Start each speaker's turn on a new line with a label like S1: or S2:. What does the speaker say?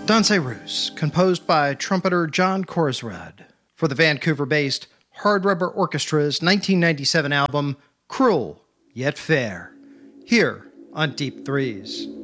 S1: Danse Russe, composed by trumpeter John Korsrud for the Vancouver-based Hard Rubber Orchestra's 1997 album, Cruel Yet Fair, here on Deep Threes.